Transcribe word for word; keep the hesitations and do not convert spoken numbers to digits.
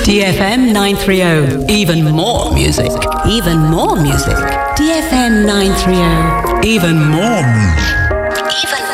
D F M nine three oh. Even more music. Even more music. D F M nine three oh. Even more music.